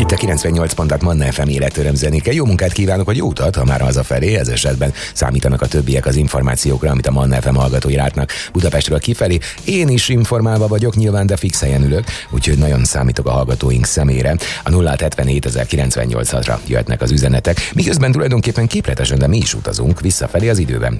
Itt a 98 pontat Manna FM életöröm zenéke. Jó munkát kívánok, vagy jó utat, ha már hazafelé. Ez esetben számítanak a többiek az információkra, amit a Manna FM hallgatói látnak Budapestről kifelé. Én is informálva vagyok nyilván, de fix helyen ülök, úgyhogy nagyon számítok a hallgatóink szemére. A 0-77-098-ra jöhetnek az üzenetek. Miközben tulajdonképpen képletesen, de mi is utazunk visszafelé az időben.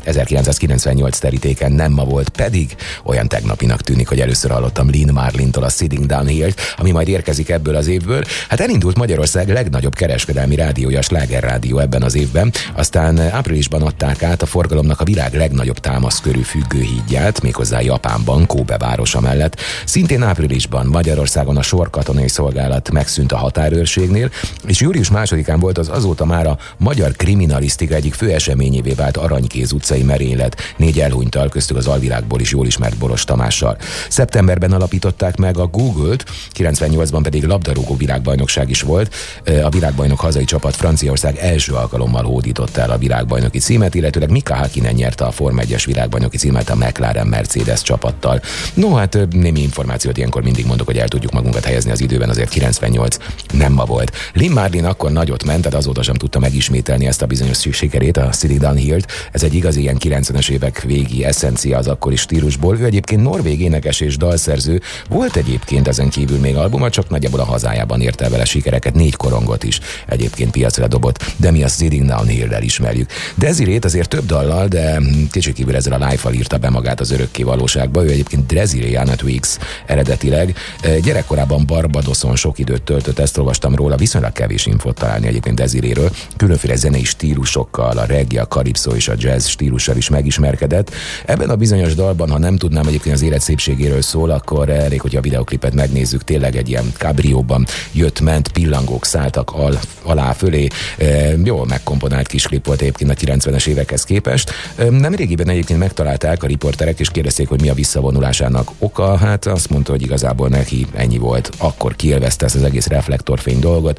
1998 terítéken nem ma volt, pedig olyan tegnapinak tűnik, hogy először hallottam Lynn Marlintól a Sitting Down Here-t, ami majd érkezik ebből az évből. Hát elindult Magyarország legnagyobb kereskedelmi rádiója, a Sláger Rádió ebben az évben, aztán áprilisban adták át a forgalomnak a világ legnagyobb támaszkörű függőhídját, méghozzá Japánban, Kobe városa mellett. Szintén áprilisban Magyarországon a sorkatonai szolgálat megszűnt a határőrségnél, és július 2-án volt az azóta már a magyar kriminalisztika egyik fő eseményévé vált Aranykéz utcai merénylet, 4 elhunyttal, köztük az alvilágból is jól ismert Boros Tamással. Szeptemberben alapították meg a Google-t, 98-ban pedig labdarúgó világbajnokság is volt. A világbajnok hazai csapat Franciaország első alkalommal hódította el a világbajnoki címet, illetőleg Mika Häkkinen nyerte a Forma 1-es világbajnoki címet a McLaren Mercedes csapattal. No, hát némi információt ilyenkor mindig mondok, hogy el tudjuk magunkat helyezni az időben, azért 98 nem ma volt. Lynn Marlin akkor nagyot ment, tehát azóta sem tudta megismételni ezt a bizonyos sikerét, a Sitting Down Here-t. Ez egy igazi ilyen 90-es évek végi eszencia az akkori stílusból. Ő egyébként norvég énekes és dalszerző, volt egyébként ezen kívül még albuma, csak nagyjából a hazájában érte vele sikereket, 4 korongot is egyébként piacra dobott, de mi a Sitting Down Here-rel ismerjük. Desirét azért több dallal, de kicsikívül ezzel a Life-val írta be magát az örökké valóságba. Ő egyébként Desiree Anna Twiggs eredetileg. Gyerekkorában Barbadoson sok időt töltött, ezt olvastam róla, viszonylag kevés infót találni egyébként Desiréről. Különféle zenei stílusokkal, a reggae, a calypso és a jazz stílussal is megismerkedett. Ebben a bizonyos dalban, ha nem tudnám, egyébként az élet szépségéről szól, akkor elég, hogy a videoklipet megnézzük, tényleg egy ilyen kabrióban ment, pillangók szálltak alá fölé, jól megkomponált kis klip volt egyébként a 90-es évekhez képest. Nemrégiben egyébként megtalálták a riporterek, és kérdezték, hogy mi a visszavonulásának oka. Hát azt mondta, hogy igazából neki ennyi volt. Akkor kielvezte ezt az egész reflektorfény dolgot.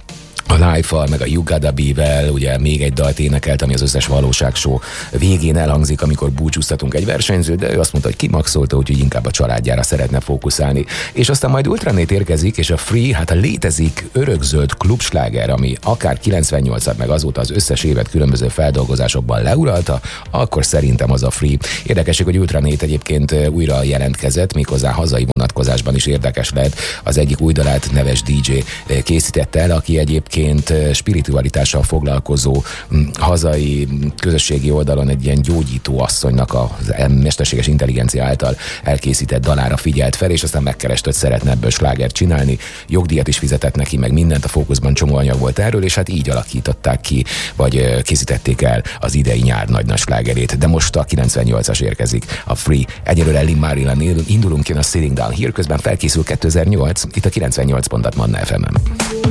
A Life-val, meg a You Gotta Be-vel, ugye még egy dalt énekelt, ami az összes valóságshow végén elhangzik, amikor búcsúztatunk egy versenyzőt, de ő azt mondta, hogy kimaxolta, úgyhogy inkább a családjára szeretne fókuszálni. És aztán majd Ultranét érkezik, és a Free, hát a létezik örökzöld klubsláger, ami akár 98-at, meg azóta az összes évet különböző feldolgozásokban leuralta, akkor szerintem az a Free. Érdekesség, hogy Ultranét egyébként újra jelentkezett, méghozzá hazai vonatkozásban is érdekes lehet. Az egyik új dalát neves DJ készítette el, aki egyébként spiritualitással foglalkozó hazai közösségi oldalon egy ilyen gyógyító asszonynak a mesterséges intelligencia által elkészített dalára figyelt fel, és aztán megkerest, hogy szeretne ebből slágert csinálni. Jogdíjat is fizetett neki, meg mindent, a fókuszban csomó anyag volt erről, és hát így alakították ki, vagy készítették el az idei nyár nagy slágerét. De most a 98-as érkezik, a Free. Egyelőre Lynn Marlin indulunk, jön a Sitting Down Here, közben felkészül 2008, itt a 98 pontat Manna FM-en.